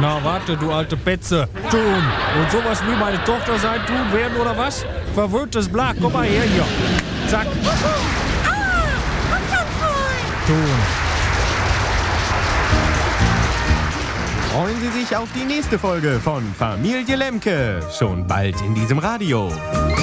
Na, warte, du alte Petze. Tun. Und sowas wie meine Tochter sein tun werden, oder was? Verwöhntes Blag, komm mal her hier. Zack. Tun. Freuen Sie sich auf die nächste Folge von Familie Lemke. Schon bald in diesem Radio.